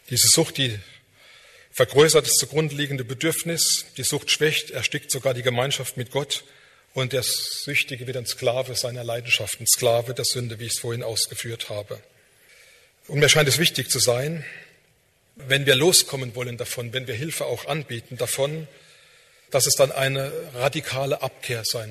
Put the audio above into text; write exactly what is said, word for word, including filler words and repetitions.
Diese Sucht, die vergrößert das zugrunde liegende Bedürfnis, die Sucht schwächt, erstickt sogar die Gemeinschaft mit Gott und der Süchtige wird ein Sklave seiner Leidenschaften, Sklave der Sünde, wie ich es vorhin ausgeführt habe. Und mir scheint es wichtig zu sein, wenn wir loskommen wollen davon, wenn wir Hilfe auch anbieten davon, dass es dann eine radikale Abkehr sein